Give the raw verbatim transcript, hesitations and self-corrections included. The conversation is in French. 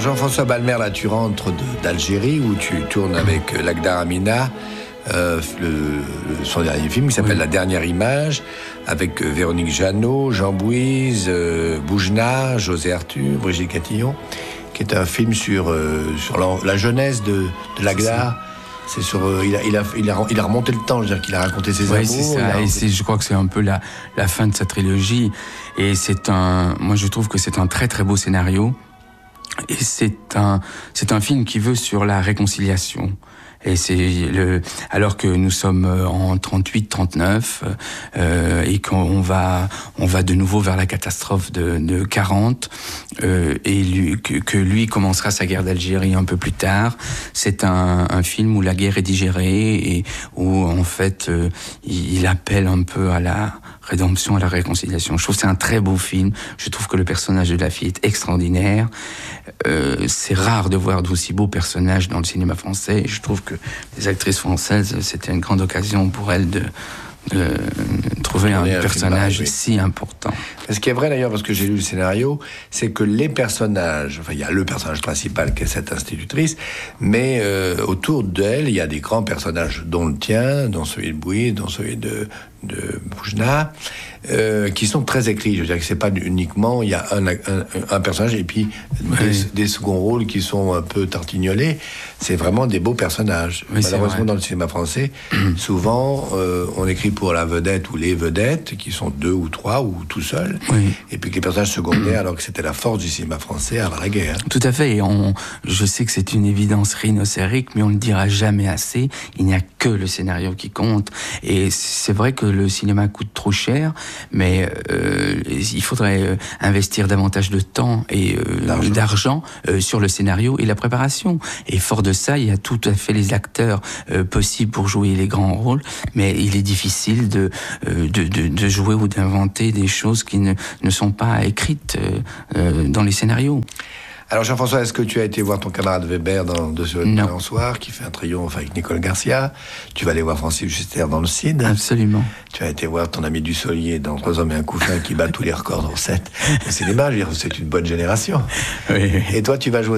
Jean-François Balmer, là, tu rentres de, d'Algérie où tu tournes avec Lakhdar Amina, euh, le, le, son dernier film qui s'appelle oui. La Dernière Image, avec euh, Véronique Jeannot, Jean Bouise, euh, Boujna, José Arthur, Brigitte Catillon, qui est un film sur, euh, sur la, la jeunesse de, de Lakhdar. C'est sur, euh, il, a, il, a, il, a, il a remonté le temps, je veux dire qu'il a raconté ses oui, amours. C'est ça. A... Et c'est, je crois que c'est un peu la, la fin de sa trilogie. Et c'est un, moi je trouve que c'est un très très beau scénario. Et c'est un, c'est un film qui veut sur la réconciliation. Et c'est le, alors que nous sommes en trente-huit trente-neuf, euh, et qu'on va, on va de nouveau vers la catastrophe de, de quarante, euh, et lui, que, que lui commencera sa guerre d'Algérie un peu plus tard. C'est un, un film où la guerre est digérée et où, en fait, euh, il, il appelle un peu à la rédemption, à la réconciliation. Je trouve que c'est un très beau film. Je trouve que le personnage de la fille est extraordinaire. Euh, c'est rare de voir d'aussi beaux personnages dans le cinéma français. Et je trouve que les actrices françaises, c'était une grande occasion pour elles de, de trouver un, un personnage film, oui. si important. Ce qui est vrai d'ailleurs, parce que j'ai lu le scénario, c'est que les personnages, enfin il y a le personnage principal qui est cette institutrice, mais euh, autour d'elle, il y a des grands personnages, dont le tien, dont celui de Bouy, dont celui de de Boujna, euh, qui sont très écrits. Je veux dire que c'est pas uniquement, il y a un, un, un personnage et puis oui. des, des seconds rôles qui sont un peu tartignolés. C'est vraiment des beaux personnages. Oui, malheureusement, dans le cinéma français, souvent, euh, on écrit pour la vedette ou les vedettes, qui sont deux ou trois ou tout seuls, oui. et puis les personnages secondaires, alors que c'était la force du cinéma français avant la guerre. Tout à fait. Et on, je sais que c'est une évidence rhinocérique, mais on ne le dira jamais assez. Il n'y a que le scénario qui compte. Et c'est vrai que le cinéma coûte trop cher, mais euh, il faudrait euh, investir davantage de temps et euh, d'argent, d'argent euh, sur le scénario et la préparation. Et fort de ça, il y a tout à fait les acteurs euh, possibles pour jouer les grands rôles, mais il est difficile de, euh, de, de, de jouer ou d'inventer des choses qui ne, ne sont pas écrites euh, euh, dans les scénarios. Alors Jean-François, est-ce que tu as été voir ton camarade Weber dans De ce soir, qui fait un triomphe avec Nicole Garcia? Tu vas aller voir Francis Huster dans Le Cid. Absolument. Tu as été voir ton ami Dussolier dans Trois hommes et un couffin qui bat tous les records en sept au cinéma. Je veux dire, c'est une bonne génération. Oui, oui. Et toi, tu vas jouer